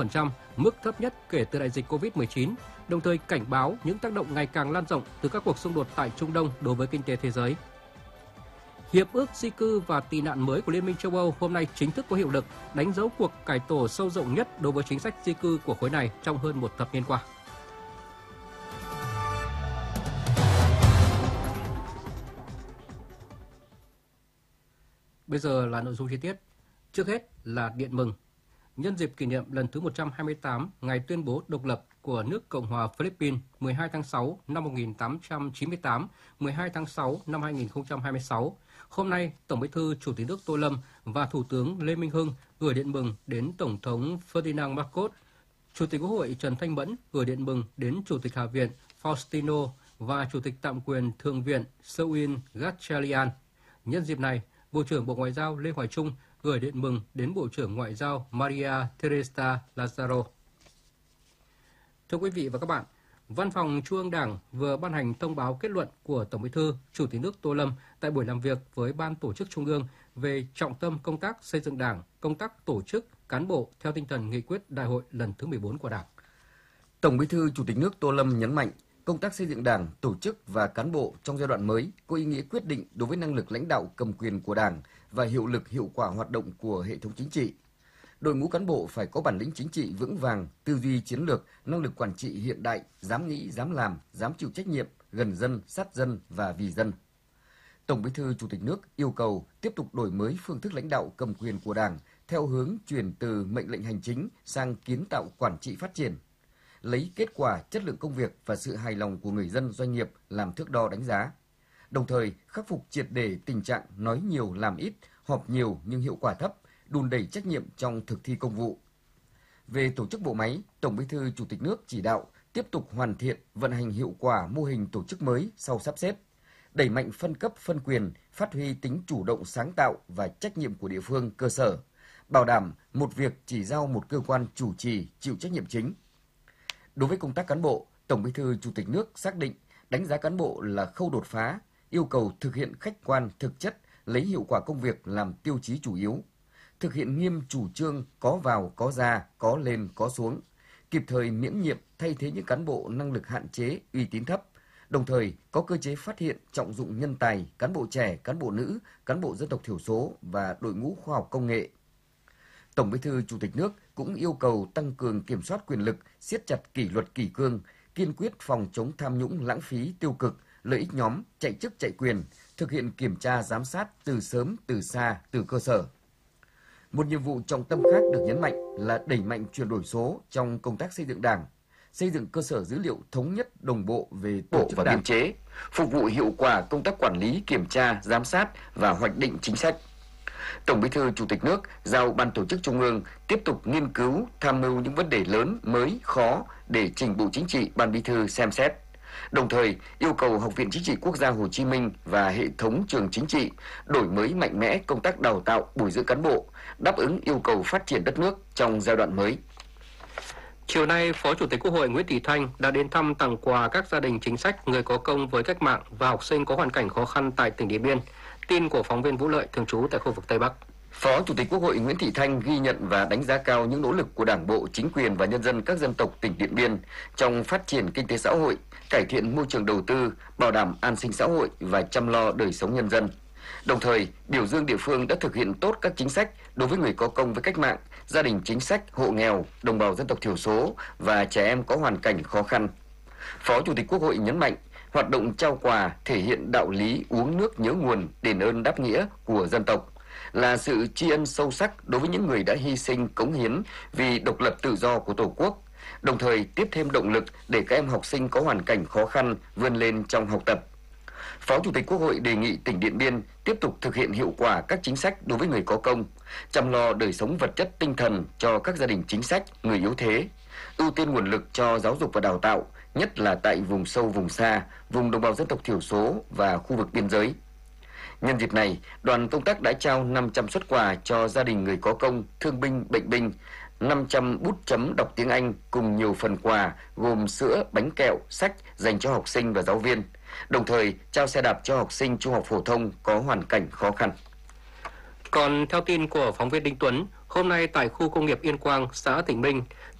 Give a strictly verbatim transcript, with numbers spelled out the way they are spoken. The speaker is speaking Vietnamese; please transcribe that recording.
trăm, mức thấp nhất kể từ đại dịch Covid mười chín, đồng thời cảnh báo những tác động ngày càng lan rộng từ các cuộc xung đột tại Trung Đông đối với kinh tế thế giới. Hiệp ước di cư và tị nạn mới của Liên minh châu Âu hôm nay chính thức có hiệu lực, đánh dấu cuộc cải tổ sâu rộng nhất đối với chính sách di cư của khối này trong hơn một thập niên qua. Bây giờ là nội dung chi tiết. Trước hết là điện mừng. Nhân dịp kỷ niệm lần thứ một trăm hai mươi tám ngày tuyên bố độc lập của nước Cộng hòa Philippines mười hai tháng sáu năm một nghìn tám trăm chín mươi tám, mười hai tháng sáu năm hai nghìn không trăm hai mươi sáu, hôm nay Tổng Bí thư Chủ tịch nước Tô Lâm và Thủ tướng Lê Minh Hưng gửi điện mừng đến Tổng thống Ferdinand Marcos. Chủ tịch Quốc hội Trần Thanh Mẫn gửi điện mừng đến Chủ tịch Hạ viện Faustino và Chủ tịch Tạm quyền Thượng viện Seuin Gatchalian. Nhân dịp này, Bộ trưởng Bộ Ngoại giao Lê Hoài Trung gửi điện mừng đến Bộ trưởng Ngoại giao Maria Teresa Lazaro. Thưa quý vị và các bạn, Văn phòng Trung ương Đảng vừa ban hành thông báo kết luận của Tổng Bí thư Chủ tịch nước Tô Lâm tại buổi làm việc với Ban Tổ chức Trung ương về trọng tâm công tác xây dựng Đảng, công tác tổ chức cán bộ theo tinh thần nghị quyết Đại hội lần thứ mười bốn của Đảng. Tổng Bí thư Chủ tịch nước Tô Lâm nhấn mạnh, công tác xây dựng Đảng, tổ chức và cán bộ trong giai đoạn mới có ý nghĩa quyết định đối với năng lực lãnh đạo cầm quyền của Đảng và hiệu lực hiệu quả hoạt động của hệ thống chính trị. Đội ngũ cán bộ phải có bản lĩnh chính trị vững vàng, tư duy chiến lược, năng lực quản trị hiện đại, dám nghĩ, dám làm, dám chịu trách nhiệm, gần dân, sát dân và vì dân. Tổng Bí thư Chủ tịch nước yêu cầu tiếp tục đổi mới phương thức lãnh đạo cầm quyền của Đảng theo hướng chuyển từ mệnh lệnh hành chính sang kiến tạo quản trị phát triển, lấy kết quả, chất lượng công việc và sự hài lòng của người dân, doanh nghiệp làm thước đo đánh giá. Đồng thời, khắc phục triệt để tình trạng nói nhiều làm ít, họp nhiều nhưng hiệu quả thấp, đùn đẩy trách nhiệm trong thực thi công vụ. Về tổ chức bộ máy, Tổng Bí thư Chủ tịch nước chỉ đạo tiếp tục hoàn thiện, vận hành hiệu quả mô hình tổ chức mới sau sắp xếp, đẩy mạnh phân cấp phân quyền, phát huy tính chủ động sáng tạo và trách nhiệm của địa phương cơ sở, bảo đảm một việc chỉ giao một cơ quan chủ trì chịu trách nhiệm chính. Đối với công tác cán bộ, Tổng Bí thư Chủ tịch nước xác định đánh giá cán bộ là khâu đột phá, yêu cầu thực hiện khách quan, thực chất, lấy hiệu quả công việc làm tiêu chí chủ yếu, thực hiện nghiêm chủ trương có vào, có ra, có lên, có xuống, kịp thời miễn nhiệm thay thế những cán bộ năng lực hạn chế, uy tín thấp, đồng thời có cơ chế phát hiện trọng dụng nhân tài, cán bộ trẻ, cán bộ nữ, cán bộ dân tộc thiểu số và đội ngũ khoa học công nghệ. Tổng Bí thư Chủ tịch nước cũng yêu cầu tăng cường kiểm soát quyền lực, siết chặt kỷ luật kỷ cương, kiên quyết phòng chống tham nhũng lãng phí tiêu cực, lợi ích nhóm, chạy chức chạy quyền, thực hiện kiểm tra giám sát từ sớm, từ xa, từ cơ sở. Một nhiệm vụ trọng tâm khác được nhấn mạnh là đẩy mạnh chuyển đổi số trong công tác xây dựng Đảng, xây dựng cơ sở dữ liệu thống nhất đồng bộ về tổ chức và biên chế, phục vụ hiệu quả công tác quản lý, kiểm tra, giám sát và hoạch định chính sách. Tổng Bí thư Chủ tịch nước giao Ban Tổ chức Trung ương tiếp tục nghiên cứu, tham mưu những vấn đề lớn, mới, khó để trình Bộ Chính trị, Ban Bí thư xem xét. Đồng thời, yêu cầu Học viện Chính trị Quốc gia Hồ Chí Minh và hệ thống trường chính trị đổi mới mạnh mẽ công tác đào tạo, bồi dưỡng cán bộ, đáp ứng yêu cầu phát triển đất nước trong giai đoạn mới. Chiều nay, Phó Chủ tịch Quốc hội Nguyễn Thị Thanh đã đến thăm tặng quà các gia đình chính sách, người có công với cách mạng và học sinh có hoàn cảnh khó khăn tại tỉnh Điện Biên. Tin của phóng viên Vũ Lợi thường trú tại khu vực Tây Bắc. Phó Chủ tịch Quốc hội Nguyễn Thị Thanh ghi nhận và đánh giá cao những nỗ lực của Đảng bộ, chính quyền và nhân dân các dân tộc tỉnh Điện Biên trong phát triển kinh tế xã hội, cải thiện môi trường đầu tư, bảo đảm an sinh xã hội và chăm lo đời sống nhân dân. Đồng thời, biểu dương địa phương đã thực hiện tốt các chính sách đối với người có công với cách mạng, gia đình chính sách, hộ nghèo, đồng bào dân tộc thiểu số và trẻ em có hoàn cảnh khó khăn. Phó Chủ tịch Quốc hội nhấn mạnh, hoạt động trao quà thể hiện đạo lý uống nước nhớ nguồn, đền ơn đáp nghĩa của dân tộc, là sự tri ân sâu sắc đối với những người đã hy sinh cống hiến vì độc lập tự do của Tổ quốc, đồng thời tiếp thêm động lực để các em học sinh có hoàn cảnh khó khăn vươn lên trong học tập. Phó Chủ tịch Quốc hội đề nghị tỉnh Điện Biên tiếp tục thực hiện hiệu quả các chính sách đối với người có công, chăm lo đời sống vật chất tinh thần cho các gia đình chính sách, người yếu thế, ưu tiên nguồn lực cho giáo dục và đào tạo, nhất là tại vùng sâu vùng xa, vùng đồng bào dân tộc thiểu số và khu vực biên giới. Nhân dịp này, đoàn công tác đã trao năm trăm suất quà cho gia đình người có công, thương binh, bệnh binh, năm trăm bút chấm đọc tiếng Anh cùng nhiều phần quà gồm sữa, bánh kẹo, sách dành cho học sinh và giáo viên, đồng thời trao xe đạp cho học sinh trung học phổ thông có hoàn cảnh khó khăn. Còn theo tin của phóng viên Đinh Tuấn, hôm nay tại khu công nghiệp Yên Quang, xã Thịnh Minh,